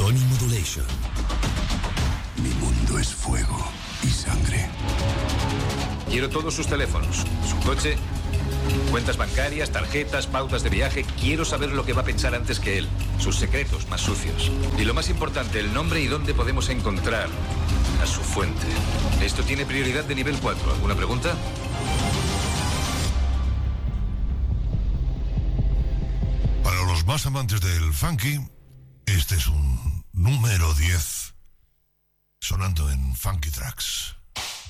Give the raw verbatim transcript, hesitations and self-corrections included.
Tony Modulation. Mi mundo es fuego y sangre. Quiero todos sus teléfonos, su coche, cuentas bancarias, tarjetas, pautas de viaje. Quiero saber lo que va a pensar antes que él, sus secretos más sucios. Y lo más importante, el nombre y dónde podemos encontrar a su fuente. Esto tiene prioridad de nivel cuatro. ¿Alguna pregunta? Para los más amantes del funky, este es un número diez sonando en Funky Tracks.